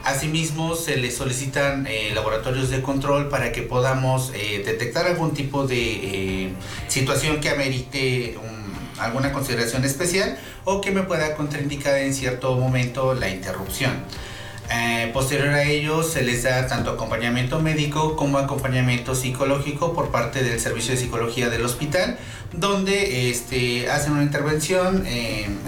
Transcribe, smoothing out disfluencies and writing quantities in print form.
Asimismo, se les solicitan laboratorios de control para que podamos detectar algún tipo de situación que amerite alguna consideración especial o que me pueda contraindicar en cierto momento la interrupción. Posterior a ello, se les da tanto acompañamiento médico como acompañamiento psicológico por parte del servicio de psicología del hospital, donde hacen una intervención